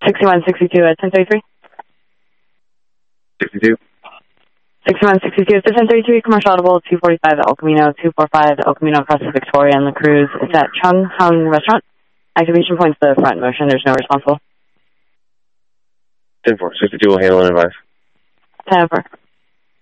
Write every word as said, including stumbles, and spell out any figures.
sixty-one sixty-two at ten thirty-three. sixty-two. sixty-one sixty-two, it's ten thirty-three, commercial audible, two forty-five El Camino, two forty-five El Camino across the Victoria and La Cruz. It's at Chung Hung Restaurant. Activation point's the front motion. There's no responsible. ten four. sixty-two will handle and advise. ten four.